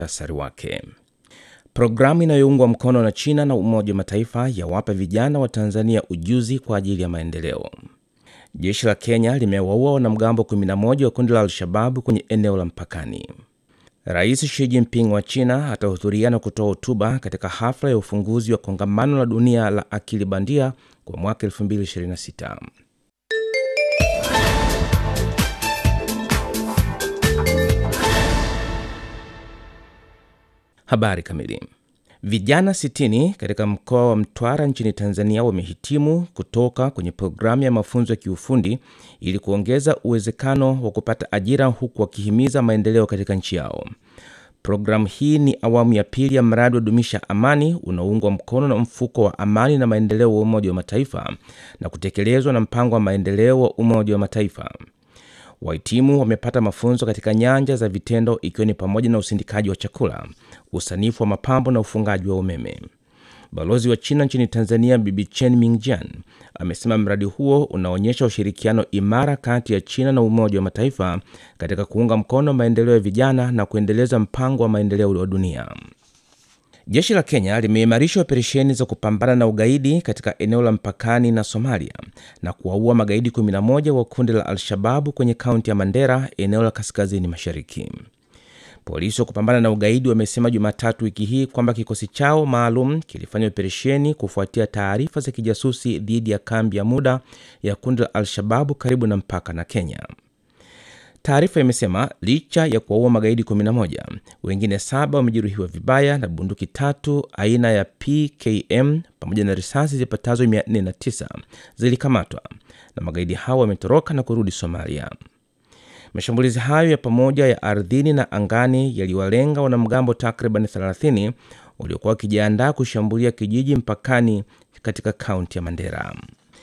Muhtasari wake. Programu inayoungwa mkono na China na Umoja wa Mataifa yawapa vijana wa Tanzania ujuzi kwa ajili ya maendeleo. Jeshi la Kenya limewaua wanamgambo 11 wa kundi la Al-Shabaab kwenye eneo la mpakani. Rais Xi Jinping wa China atahudhuria na kutoa hotuba katika hafla ya ufunguzi wa kongamano la dunia la akili bandia kwa mwaka 2026. Habari kamili. Vijana 60 katika mkoa wa Mtwara nchini Tanzania wamehitimu kutoka kwenye programu ya mafunzo ya kiufundi ili kuongeza uwezekano wa kupata ajira huku wakihimiza maendeleo katika nchi yao. Programu hii ni awamu ya pili ya mradi wa Dumisha Amani unaoungwa mkono na Mfuko wa Amani na Maendeleo wa Umoja wa Mataifa na kutekelezwa na Mpango wa Maendeleo wa Umoja wa Mataifa. Wahitimu wamepata mafunzo katika nyanja za vitendo ikiwa ni pamoja na usindikaji wa chakula, usanifu wa mapambo na ufungaji wa umeme. Balozi wa China nchini Tanzania Bibi Chen Mingjian amesema mradi huo unaonyesha ushirikiano imara kati ya China na Umoja wa Mataifa katika kuunga mkono maendeleo ya vijana na kuendeleza mpango wa maendeleo wa dunia. Jeshi la Kenya limeimarisha operesheni za kupambana na ugaidi katika eneo la mpakani na Somalia na kuwaua magaidi 11 wa kundi la Al-Shabaab kwenye kaunti ya Mandera, eneo la kaskazini mashariki. Polisi wa kupambana na ugaidi wamesema Jumatatu wiki hii kwamba kikosi chao maalum kilifanya operesheni kufuatia taarifa za kijasusi dhidi ya kambi ya muda ya kundi la Al-Shabaab karibu na mpaka na Kenya. Taarifa imesema licha ya kuwaua magaidi 11, wengine 7 wamejeruhiwa vibaya na bunduki 3 aina ya PKM pamoja na risasi zipatazo 409 zilikamatwa na magaidi hao wametoroka na kurudi Somalia. Mashambulizi hayo ya pamoja ya ardhini na angani yaliwalenga wanamgambo takriban 30 waliokuwa wakijiandaa kushambulia kijiji mpakani katika kaunti ya Mandera.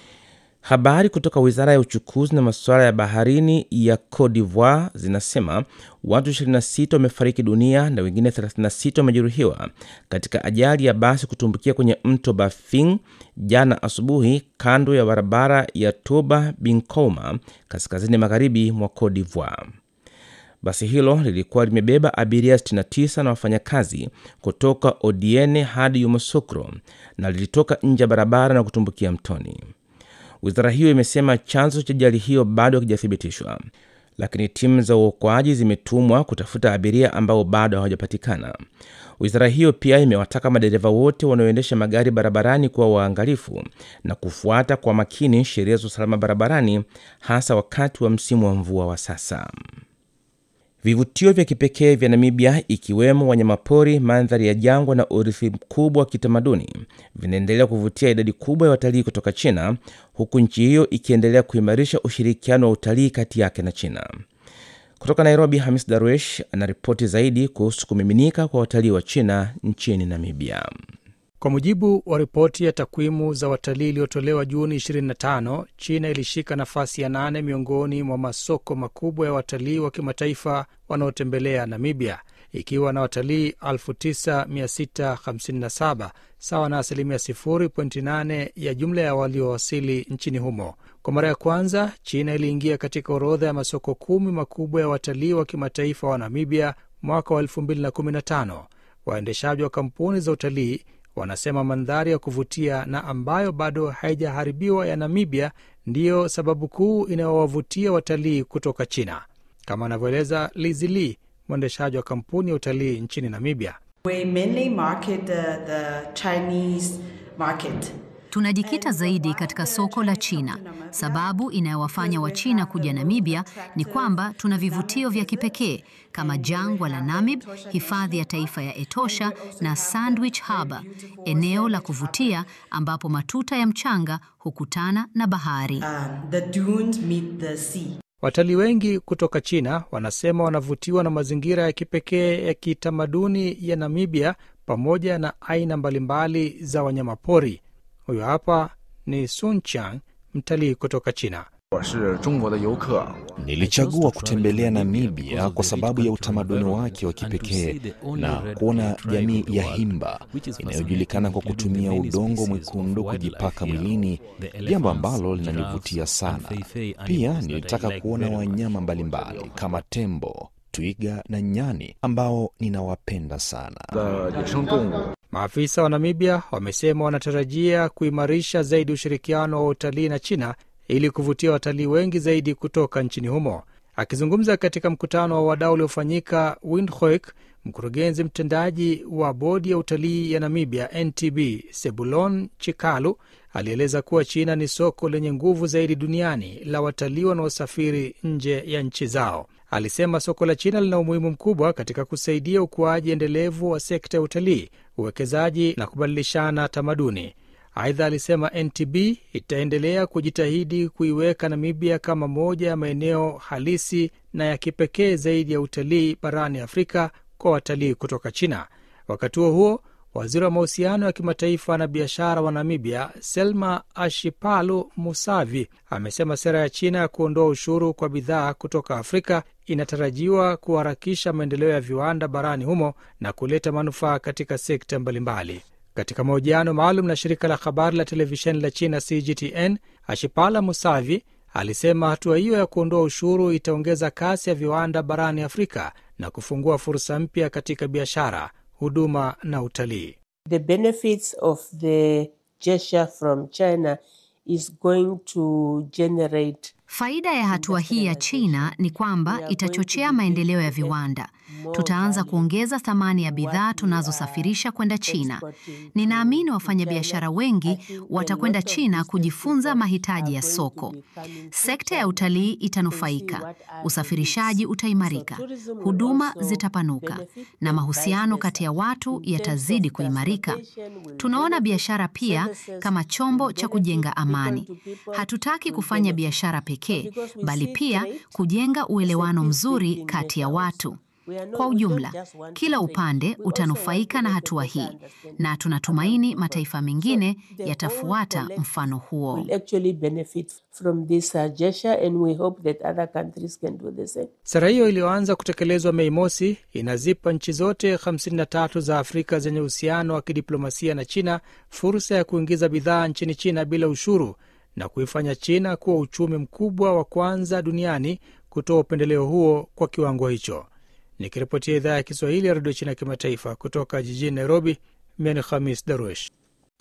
Habari kutoka Wizara ya Uchukuzi na Masuala ya Baharini ya Cote d'Ivoire zinasema watu 26 wamefariki dunia na wengine 36 wamejeruhiwa katika ajali ya basi kutumbukia kwenye mto Bafing jana asubuhi kando ya barabara ya Toba Binkouma kaskazini magharibi mwa Cote d'Ivoire. Basi hilo lilikuwa limebeba abiria 69 na wafanyakazi kutoka Odiene hadi Yamoussoukro na lilitoka nje ya barabara na kutumbukia mtoni. Wizara hiyo imesema chanzo cha ajali hiyo bado hakijathibitishwa, lakini timu za uokoaji zimetumwa kutafuta abiria ambao bado hawajapatikana. Wizara hiyo pia imewataka madereva wote wanaoendesha magari barabarani kuwa waangalifu na kufuata kwa makini sheria za usalama barabarani, hasa wakati wa msimu wa mvua wa sasa. Vivutio vya kipekee vya Namibia ikiwemo wanyamapori, mandhari ya jangwa na urithi mkubwa wa kitamaduni vinaendelea kuvutia idadi kubwa ya watalii kutoka China, huku nchi hiyo ikiendelea kuimarisha ushirikiano wa utalii kati yake na China. Kutoka Nairobi, Hamis Darwesh anaripoti zaidi kuhusu kumiminika kwa watalii wa China nchini Namibia. Kwa mujibu wa ripoti ya takwimu za watalii iliyotolewa Juni 25, China ilishika nafasi ya 8 miongoni mwa masoko makubwa ya watalii wa kimataifa wanaotembelea Namibia, ikiwa na watalii 9657, sawa na 0.8% ya jumla ya waliowasili nchini humo. Kwa mara ya kwanza, China iliingia katika orodha ya masoko 10 makubwa ya watalii wa kimataifa wa Namibia mwaka wa 2015. Waendeshaji wa kampuni za utalii wanasema mandhari ya kuvutia na ambayo bado haijaharibiwa ya Namibia ndiyo sababu kuu inayowavutia watalii kutoka China, kama anavyoeleza Lizi Lee, mwendeshaji wa kampuni ya utalii nchini Namibia. We mainly market the Chinese market. Tunajikita zaidi katika soko la China. Sababu inayowafanya wa China kuja Namibia ni kwamba tuna vivutio vya kipekee kama jangwa la Namib, hifadhi ya taifa ya Etosha na Sandwich Harbour, eneo la kuvutia ambapo matuta ya mchanga hukutana na bahari. The dunes meet the sea. Watalii wengi kutoka China wanasema wanavutiwa na mazingira ya kipekee ya kitamaduni ya Namibia pamoja na aina mbalimbali za wanyamapori. Huyo hapa ni Sun Chang, mtalii kutoka China. Nilichagua kutembelea Namibia kwa sababu ya utamaduni wake wa kipekee na kuona jamii ya Himba inayojulikana kwa kutumia udongo mwekundu kujipaka mwilini, jambo ambalo linanivutia sana. Pia nilitaka kuona wanyama mbalimbali kama tembo, twiga na nyani ambao ninawapenda sana. Maafisa wa Namibia wamesema wanatarajia kuimarisha zaidi ushirikiano wa utalii na China ili kuvutia watalii wengi zaidi kutoka nchini humo. Akizungumza katika mkutano wa wadau uliofanyika Windhoek, mkurugenzi mtendaji wa bodi ya utalii ya Namibia NTB Sebulon Chikalu alieleza kuwa China ni soko lenye nguvu zaidi duniani la watalii wanaosafiri nje ya nchi zao. Alisema soko la China lina umuhimu mkubwa katika kusaidia ukuaji endelevu wa sekta ya utalii, uwekezaji na kubadilishana tamaduni. Aidha, alisema NTB itaendelea kujitahidi kuiweka Namibia kama moja ya maeneo halisi na ya kipekee zaidi ya utalii barani Afrika kwa watalii kutoka China. Wakati huo, waziri wa mahusiano ya kimataifa na biashara wa Namibia, Selma Ashipalu Musavi, amesema sera ya China ya kuondoa ushuru kwa bidhaa kutoka Afrika inatarajiwa kuharakisha maendeleo ya viwanda barani humo na kuleta manufaa katika sekta mbalimbali. Katika mahojiano maalum na shirika la habari la televisheni la China CGTN, Ashipala Musavi alisema hatua hiyo ya kuondoa ushuru itaongeza kasi ya viwanda barani Afrika na kufungua fursa mpya katika biashara, huduma na utalii. The benefits of the gesture from China is going to generate. Faida ya hatua hii ya China ni kwamba itachochea maendeleo ya viwanda. Tutaanza kuongeza thamani ya bidhaa tunazosafirisha kwenda China. Ninaamini wafanyabiashara wengi watakwenda China kujifunza mahitaji ya soko. Sekta ya utalii itanufaika, usafirishaji utaimarika, huduma zitapanuka na mahusiano kati ya watu yatazidi kuimarika. Tunaona biashara pia kama chombo cha kujenga amani. Hatutaki kufanya biashara pekee, bali pia kujenga uelewano mzuri kati ya watu. Kwa ujumla, kila upande utanufaika na hatua hii, na tunatumaini mataifa mengine yatafuata mfano huo. Sera hiyo iliyoanza kutekelezwa Mei Mosi inazipa nchi zote 53 za Afrika zenye uhusiano wa kidiplomasia na China fursa ya kuingiza bidhaa nchini China bila ushuru na kuifanya China kuwa uchumi mkubwa wa kwanza duniani kutoa upendeleo huo kwa kiwango hicho. Nikiripotia idhaa ya Kiswahili ya Radio China Kimataifa kutoka jijini Nairobi, mimi ni Khamis Darwesh.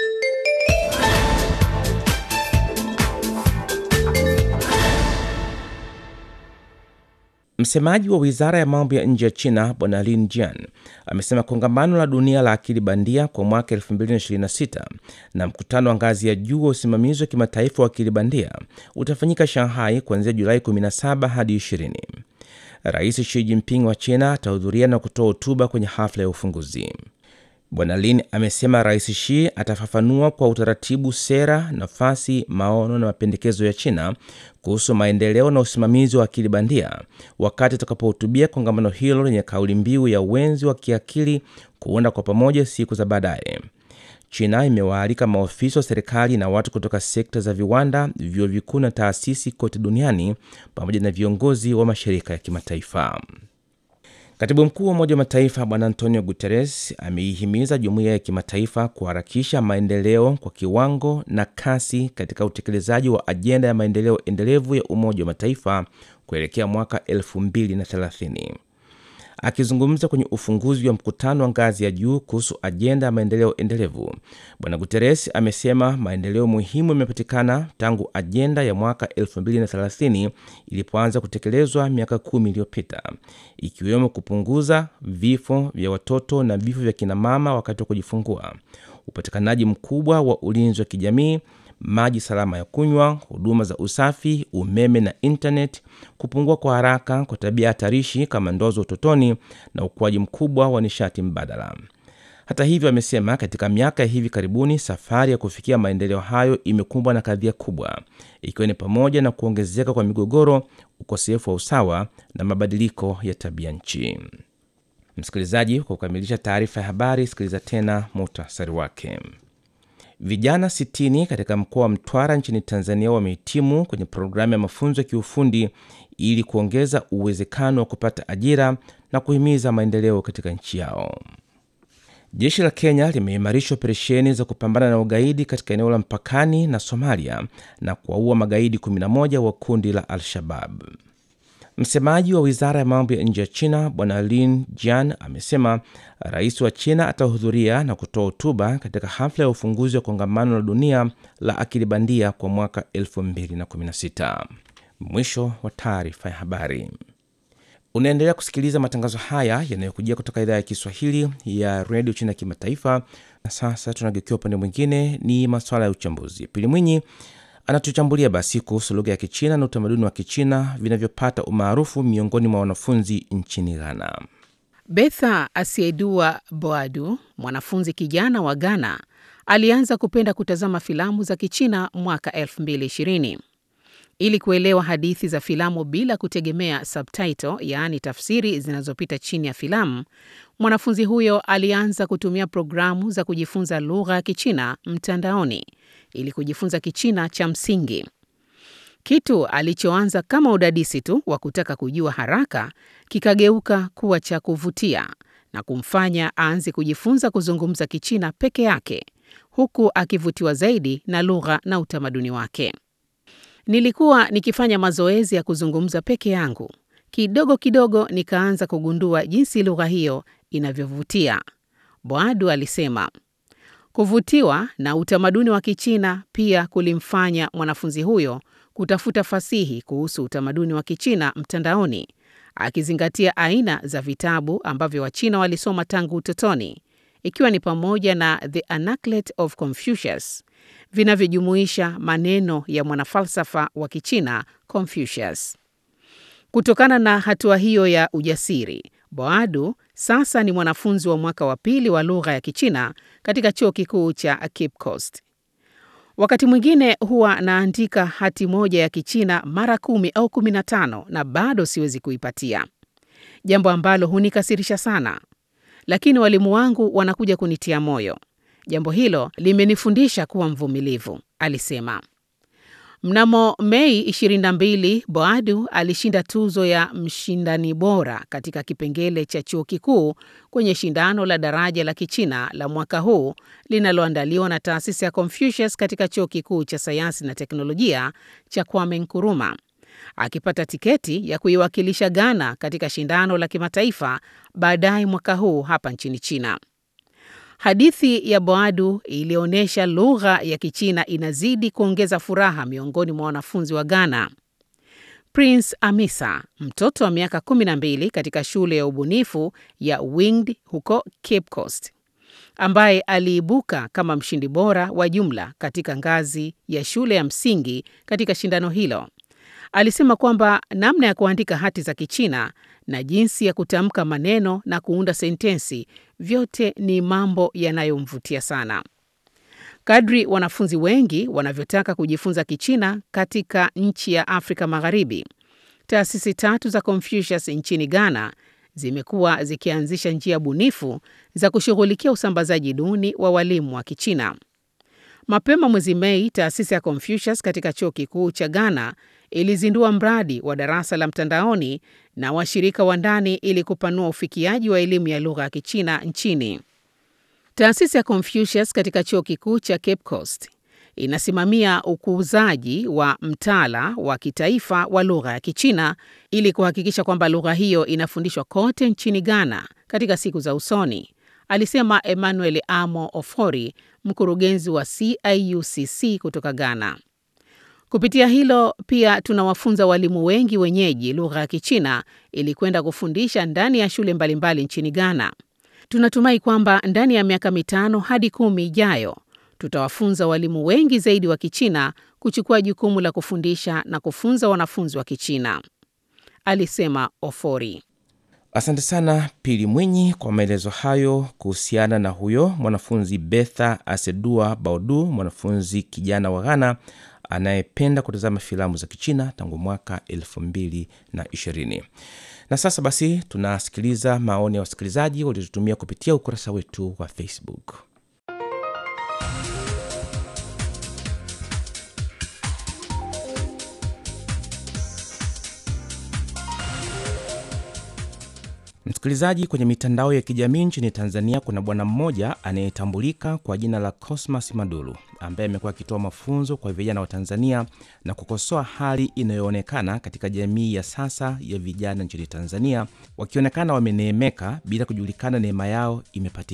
Msemaji wa wizara ya mambo ya nje ya China, Bwana Lin Jian, amesema kongamano la dunia la akili bandia kwa mwaka 2026 na mkutano wa ngazi ya juu wa usimamizi wa kimataifa wa akili bandia utafanyika Shanghai kuanzia Julai 17 hadi 20. Rais Xi Jinping wa China atahudhuria na kutoa hotuba kwenye hafla ya ufunguzi. Bwana Lin amesema Rais Xi atafafanua kwa utaratibu sera, nafasi, maono na mapendekezo ya China kuhusu maendeleo na usimamizi wa akili bandia wakati atakapohutubia kongamano hilo lenye kauli mbiu ya uwenzi wa kiakili kuunda kwa pamoja siku za baadaye. China imewaalika maofisa wa serikali na watu kutoka sekta za viwanda, vyuo vikuu na taasisi kote duniani pamoja na viongozi wa mashirika ya kimataifa. Katibu mkuu wa Umoja wa Mataifa Bwana Antonio Guterres ameihimiza jumuiya ya kimataifa kuharakisha maendeleo kwa kiwango na kasi katika utekelezaji wa ajenda ya maendeleo endelevu ya Umoja wa Mataifa kuelekea mwaka 2030. Akizungumza kwenye ufunguzi wa mkutano wa ngazi ya juu kuhusu ajenda ya maendeleo endelevu, Bwana Guterres amesema maendeleo muhimu yamepatikana tangu ajenda ya mwaka 2030 ilipoanza kutekelezwa miaka 10 iliyopita, ikiwemo kupunguza vifo vya watoto na vifo vya kina mama wakati wa kujifungua, upatikanaji mkubwa wa ulinzi wa kijamii, maji salama ya kunywa, huduma za usafi, umeme na internet, kupungua kwa haraka kwa tabia hatarishi kama ndoa za utotoni na ukuaji mkubwa wa nishati mbadala. Hata hivyo, amesema katika miaka ya hivi karibuni safari ya kufikia maendeleo hayo imekumbwa na kadhia kubwa, ikiwa ni pamoja na kuongezeka kwa migogoro, ukosefu wa usawa na mabadiliko ya tabia nchi. Msikilizaji, kwa kukamilisha taarifa ya habari, sikiliza tena muhtasari wake. Vijana 60 katika mkoa wa Mtwara nchini Tanzania wamehitimu kwenye programu ya mafunzo ya kiufundi ili kuongeza uwezekano wa kupata ajira na kuhimiza maendeleo katika nchi yao. Jeshi la Kenya limeimarisha operesheni za kupambana na ugaidi katika eneo la mpakani na Somalia na kuwaua magaidi 11 wa kundi la Al-Shabaab. Msemaji wa wizara ya mambo ya nje ya China Bwana Lin Jian amesema rais wa China atahudhuria na kutoa hotuba katika hafla ya ufunguzi wa kongamano la dunia la akili bandia kwa mwaka 2016. Mwisho wa taarifa ya habari. Unaendelea kusikiliza matangazo haya yanayokujia kutoka idhaa ya Kiswahili ya Radio China Kimataifa. Na sasa tunageukia upande mwingine, ni masuala ya uchambuzi. Pili Mwinyi anatuchambulia basi kuhusu lugha ya Kichina na utamaduni wa Kichina vinavyopata umaarufu miongoni mwa wanafunzi nchini Ghana. Betha Asiedua Boadu, mwanafunzi kijana wa Ghana, alianza kupenda kutazama filamu za Kichina mwaka 2020. Ili kuelewa hadithi za filamu bila kutegemea subtitle, yaani tafsiri zinazopita chini ya filamu, mwanafunzi huyo alianza kutumia programu za kujifunza lugha ya Kichina mtandaoni ili kujifunza Kichina cha msingi. Kitu alichoanza kama udadisi tu wa kutaka kujua haraka kikageuka kuwa cha kuvutia na kumfanya aanze kujifunza kuzungumza Kichina peke yake, huku akivutiwa zaidi na lugha na utamaduni wake. Nilikuwa nikifanya mazoezi ya kuzungumza peke yangu. Kidogo kidogo nikaanza kugundua jinsi lugha hiyo inavyovutia, Boadu alisema. Kuvutiwa na utamaduni wa Kichina pia kulimfanya mwanafunzi huyo kutafuta fasihi kuhusu utamaduni wa Kichina mtandaoni, akizingatia aina za vitabu ambavyo Wachina walisoma tangu utotoni, ikiwa ni pamoja na The Analects of Confucius, vinavyojumuisha maneno ya mwanafalsafa wa Kichina Confucius. Kutokana na hatua hiyo ya ujasiri, Boadu sasa ni mwanafunzi wa mwaka wa pili wa lugha ya Kichina katika chuo kikuu cha Cape Coast. Wakati mwingine huwa naandika hati moja ya Kichina mara 10 au 15 na bado siwezi kuipatia, jambo ambalo hunikasirisha sana, lakini walimu wangu wanakuja kunitia moyo. Jambo hilo limenifundisha kuwa mvumilivu, alisema. Mnamo Mei 22, Boadu alishinda tuzo ya mshindani bora katika kipengele cha chuo kikuu kwenye shindano la daraja la Kichina la mwaka huu linaloandaliwa na taasisi ya Confucius katika chuo kikuu cha sayansi na teknolojia cha Kwame Nkrumah, akipata tiketi ya kuiwakilisha Ghana katika shindano la kimataifa baadaye mwaka huu hapa nchini China. Hadithi ya Boadu ilionyesha lugha ya Kichina inazidi kuongeza furaha miongoni mwa wanafunzi wa Ghana. Prince Amisa, mtoto wa miaka 12 katika shule ya ubunifu ya Winged huko Cape Coast, ambaye aliibuka kama mshindi bora wa jumla katika ngazi ya shule ya msingi katika shindano hilo, alisema kwamba namna ya kuandika hati za Kichina na jinsi ya kutamka maneno na kuunda sentensi vyote ni mambo yanayomvutia sana. Kadri wanafunzi wengi wanavyotaka kujifunza Kichina katika nchi ya Afrika Magharibi, taasisi 3 za Confucius nchini Ghana zimekuwa zikianzisha njia bunifu za kushughulikia usambazaji duni wa walimu wa Kichina. Mapema mwezi Mei, taasisi ya Confucius katika chuo kikuu cha Ghana ilizindua mradi wa darasa la mtandaoni na washirika wa ndani ili kupanua ufikiaji wa elimu ya lugha ya Kichina nchini. Taasisi ya Confucius katika chuo kikuu cha Cape Coast inasimamia ukuzaji wa mtaala wa kitaifa wa lugha ya Kichina ili kuhakikisha kwamba lugha hiyo inafundishwa kote nchini Ghana katika siku za usoni, alisema Emmanuel Amo Ofori, mkurugenzi wa CIUCC kutoka Ghana. Kupitia hilo pia tunawafunza walimu wengi wenyeji lugha ya Kichina ili kwenda kufundisha ndani ya shule mbalimbali nchini Ghana. Tunatumai kwamba ndani ya miaka 5 hadi 10 ijayo tutawafunza walimu wengi zaidi wa Kichina kuchukua jukumu la kufundisha na kufunza wanafunzi wa Kichina, alisema Ofori. Asante sana Pili Mwinyi kwa maelezo hayo kuhusiana na huyo mwanafunzi Betha Asedua Boadu, mwanafunzi kijana wa Ghana anayependa kutazama filamu za Kichina tangu mwaka 2020. Na sasa basi tunasikiliza maoni ya wasikilizaji waliotutumia kupitia ukurasa wetu wa Facebook. Msikilizaji, kwenye mitandao ya kijamii nchini Tanzania kuna bwana mmoja anayetambulika kwa jina la Cosmas Madulu, ambaye amekuwa akitoa mafunzo kwa vijana wa Tanzania na kukosoa hali inayoonekana katika jamii ya sasa ya vijana nchini Tanzania, wakionekana wameneemeka bila kujulikana neema yao imepatikana